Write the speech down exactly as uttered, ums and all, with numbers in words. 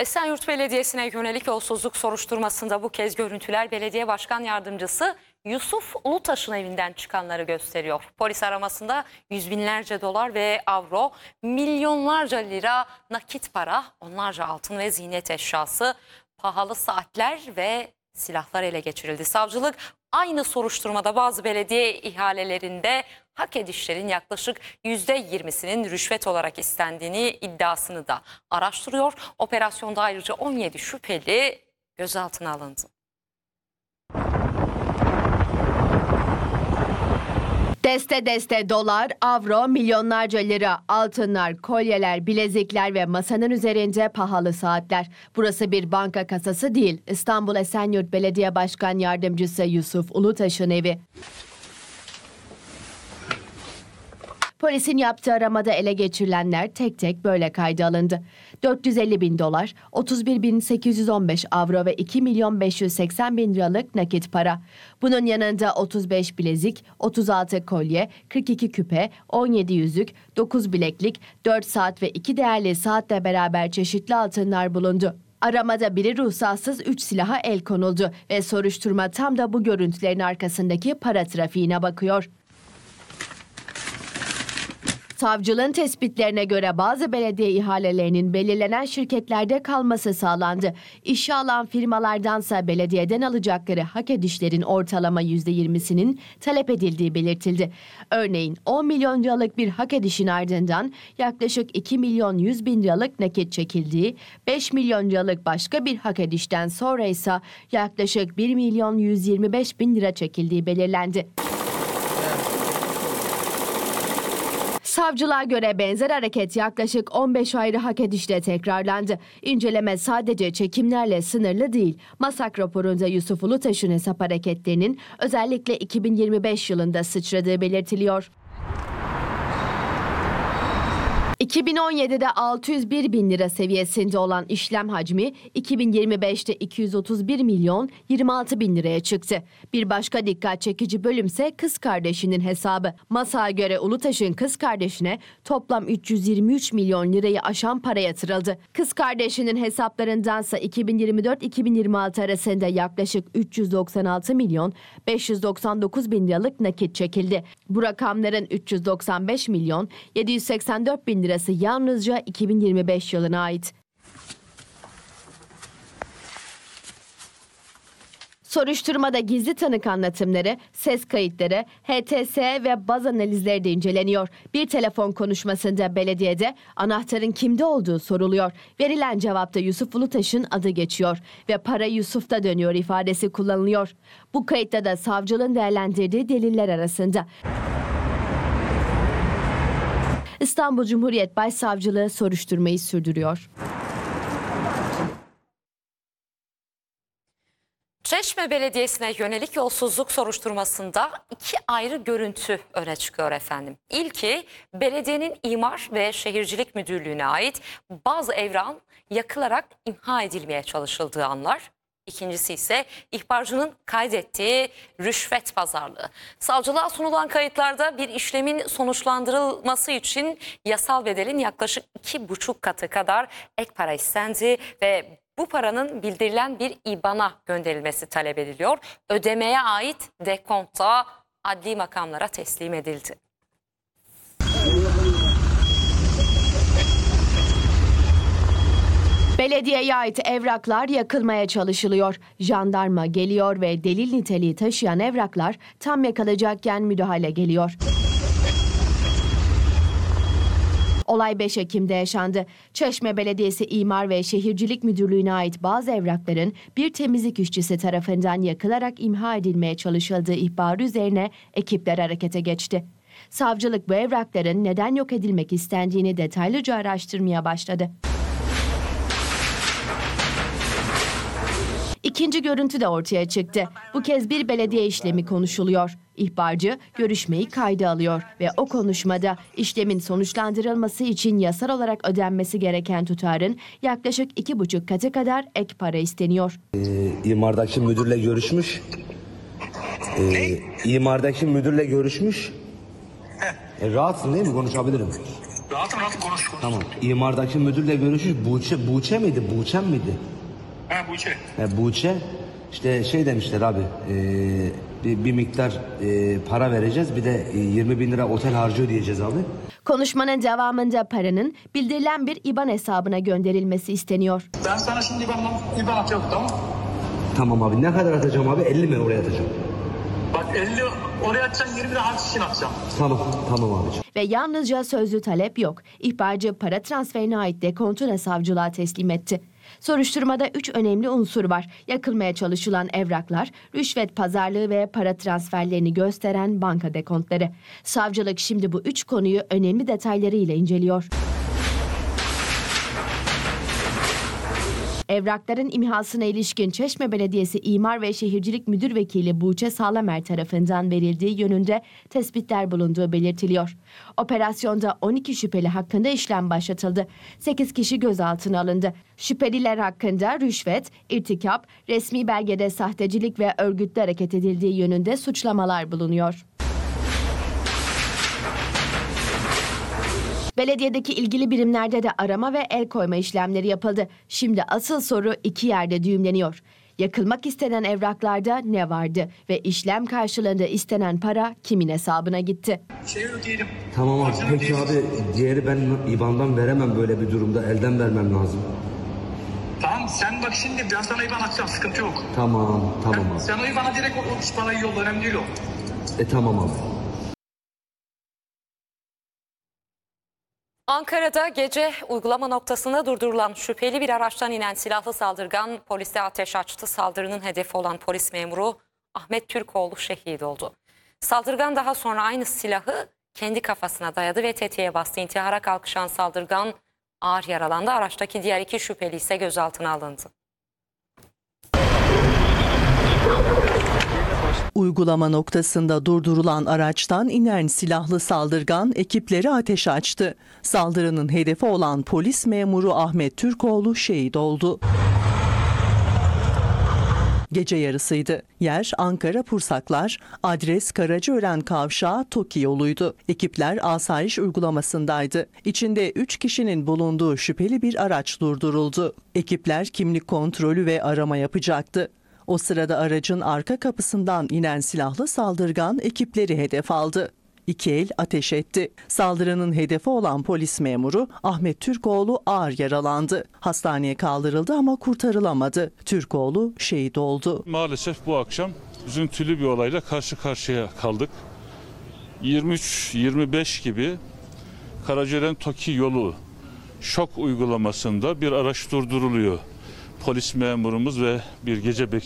Esenyurt Belediyesi'ne yönelik yolsuzluk soruşturmasında bu kez görüntüler belediye başkan yardımcısı Yusuf Ulutaş'ın evinden çıkanları gösteriyor. Polis aramasında yüz binlerce dolar ve avro, milyonlarca lira nakit para, onlarca altın ve ziynet eşyası, pahalı saatler ve silahlar ele geçirildi. Savcılık aynı soruşturmada bazı belediye ihalelerinde hak edişlerin yaklaşık yüzde yirmisinin rüşvet olarak istendiğini iddiasını da araştırıyor. Operasyonda ayrıca on yedi şüpheli gözaltına alındı. Deste deste dolar, avro, milyonlarca lira, altınlar, kolyeler, bilezikler ve masanın üzerinde pahalı saatler. Burası bir banka kasası değil. İstanbul Esenyurt Belediye Başkan Yardımcısı Yusuf Ulutaş'ın evi. Polisin yaptığı aramada ele geçirilenler tek tek böyle kayda alındı. dört yüz elli bin dolar, otuz bir bin sekiz yüz on beş avro ve iki milyon beş yüz seksen bin liralık nakit para. Bunun yanında otuz beş bilezik, otuz altı kolye, kırk iki küpe, on yedi yüzük, dokuz bileklik, dört saat ve iki değerli saatle beraber çeşitli altınlar bulundu. Aramada biri ruhsatsız üç silaha el konuldu ve soruşturma tam da bu görüntülerin arkasındaki para trafiğine bakıyor. Savcılığın tespitlerine göre bazı belediye ihalelerinin belirlenen şirketlerde kalması sağlandı. İşe alan firmalardansa belediyeden alacakları hak edişlerin ortalama yüzde yirmisinin talep edildiği belirtildi. Örneğin on milyon liralık bir hak edişin ardından yaklaşık iki milyon yüz bin liralık nakit çekildiği, beş milyon liralık başka bir hak edişten sonra ise yaklaşık bir milyon yüz yirmi beş bin lira çekildiği belirlendi. Savcılığa göre benzer hareket yaklaşık on beş ayrı hak edişle tekrarlandı. İnceleme sadece çekimlerle sınırlı değil. Masak raporunda Yusuf Ulutaş'ın hesap hareketlerinin özellikle iki bin yirmi beş yılında sıçradığı belirtiliyor. iki bin on yedide altı yüz bir bin lira seviyesinde olan işlem hacmi iki bin yirmi beşte iki yüz otuz bir milyon yirmi altı bin liraya çıktı. Bir başka dikkat çekici bölümse kız kardeşinin hesabı. Masaya göre Ulutaş'ın kız kardeşine toplam üç yüz yirmi üç milyon lirayı aşan para yatırıldı. Kız kardeşinin hesaplarındansa iki bin yirmi dört iki bin yirmi altı arasında yaklaşık üç yüz doksan altı milyon beş yüz doksan dokuz bin liralık nakit çekildi. Bu rakamların üç yüz doksan beş milyon yedi yüz seksen dört bin lirası yalnızca iki bin yirmi beş yılına ait. Soruşturmada gizli tanık anlatımları, ses kayıtları, H T S ve baz analizleri de inceleniyor. Bir telefon konuşmasında belediyede anahtarın kimde olduğu soruluyor. Verilen cevapta Yusuf Ulutaş'ın adı geçiyor ve para Yusuf'ta dönüyor ifadesi kullanılıyor. Bu kayıtta da savcılığın değerlendirdiği deliller arasında. İstanbul Cumhuriyet Başsavcılığı soruşturmayı sürdürüyor. Çeşme Belediyesi'ne yönelik yolsuzluk soruşturmasında iki ayrı görüntü öne çıkıyor efendim. İlki belediyenin İmar ve Şehircilik Müdürlüğü'ne ait bazı evrakın yakılarak imha edilmeye çalışıldığı anlar. İkincisi ise ihbarcının kaydettiği rüşvet pazarlığı. Savcılığa sunulan kayıtlarda bir işlemin sonuçlandırılması için yasal bedelin yaklaşık iki buçuk katı kadar ek para istendi ve bu paranın bildirilen bir İ B A N''a gönderilmesi talep ediliyor. Ödemeye ait dekonta adli makamlara teslim edildi. Belediyeye ait evraklar yakılmaya çalışılıyor. Jandarma geliyor ve delil niteliği taşıyan evraklar tam yakalacakken müdahale geliyor. Olay beş Ekim'de yaşandı. Çeşme Belediyesi İmar ve Şehircilik Müdürlüğü'ne ait bazı evrakların bir temizlik işçisi tarafından yakılarak imha edilmeye çalışıldığı ihbarı üzerine ekipler harekete geçti. Savcılık bu evrakların neden yok edilmek istendiğini detaylıca araştırmaya başladı. İkinci görüntü de ortaya çıktı. Bu kez bir belediye işlemi konuşuluyor. İhbarcı görüşmeyi kayda alıyor ve o konuşmada işlemin sonuçlandırılması için yasal olarak ödenmesi gereken tutarın yaklaşık iki buçuk katı kadar ek para isteniyor. Ee, imardaki müdürle görüşmüş. Ee, imardaki müdürle görüşmüş. E, rahatsın değil mi? Konuşabilirim. Rahat rahat konuş konuş. Tamam. İmardaki müdürle görüşmüş. Buğçe, Buğçe miydi? Buğçem miydi? He bu içe. He, Buğçe. İşte şey demişler abi. e, bir, bir miktar e, para vereceğiz. Bir de e, yirmi bin lira otel harcı ödeyeceğiz abi. Konuşmanın devamında paranın bildirilen bir İBAN hesabına gönderilmesi isteniyor. Ben sana şimdi İBAN'dan İBAN atıyorum, tamam mı? Tamam abi. Ne kadar atacağım abi? elli mi oraya atacağım? Bak elli oraya atacaksın, yirmi de harç için atacağım. Tamam. Tamam abiciğim. Ve yalnızca sözlü talep yok. İhbarcı para transferine ait dekontunu savcılığa teslim etti. Soruşturmada üç önemli unsur var. Yakılmaya çalışılan evraklar, rüşvet pazarlığı ve para transferlerini gösteren banka dekontları. Savcılık şimdi bu üç konuyu önemli detaylarıyla inceliyor. Evrakların imhasına ilişkin Çeşme Belediyesi İmar ve Şehircilik Müdür Vekili Buğçe Sağlamer tarafından verildiği yönünde tespitler bulunduğu belirtiliyor. Operasyonda on iki şüpheli hakkında işlem başlatıldı. sekiz kişi gözaltına alındı. Şüpheliler hakkında rüşvet, irtikap, resmi belgede sahtecilik ve örgütlü hareket edildiği yönünde suçlamalar bulunuyor. Belediyedeki ilgili birimlerde de arama ve el koyma işlemleri yapıldı. Şimdi asıl soru iki yerde düğümleniyor. Yakılmak istenen evraklarda ne vardı ve işlem karşılığında istenen para kimin hesabına gitti? Şey ödeyelim. Tamam abi. Harcını Peki ödeyelim. abi diğeri ben İBAN'dan veremem böyle bir durumda. Elden vermem lazım. Tamam sen bak şimdi ben sana İBAN atacağım, sıkıntı yok. Tamam. Tamam abi. Sen o İBAN'a direkt o, o parayı yolla, önemli değil o. E tamam abi. Ankara'da gece uygulama noktasında durdurulan şüpheli bir araçtan inen silahlı saldırgan polise ateş açtı. Saldırının hedefi olan polis memuru Ahmet Türkoğlu şehit oldu. Saldırgan daha sonra aynı silahı kendi kafasına dayadı ve tetiğe bastı. İntihara kalkışan saldırgan ağır yaralandı. Araçtaki diğer iki şüpheli ise gözaltına alındı. Uygulama noktasında durdurulan araçtan inen silahlı saldırgan ekipleri ateş açtı. Saldırının hedefi olan polis memuru Ahmet Türkoğlu şehit oldu. Gece yarısıydı. Yer Ankara Pursaklar, adres Karacaören Kavşağı TOKİ yoluydu. Ekipler asayiş uygulamasındaydı. İçinde üç kişinin bulunduğu şüpheli bir araç durduruldu. Ekipler kimlik kontrolü ve arama yapacaktı. O sırada aracın arka kapısından inen silahlı saldırgan ekipleri hedef aldı. İki el ateş etti. Saldırının hedefi olan polis memuru Ahmet Türkoğlu ağır yaralandı. Hastaneye kaldırıldı ama kurtarılamadı. Türkoğlu şehit oldu. Maalesef bu akşam üzüntülü bir olayla karşı karşıya kaldık. yirmi üç yirmi beş gibi Karacaören TOKİ yolu şok uygulamasında bir araç durduruluyor. Polis memurumuz ve bir gece bekçisi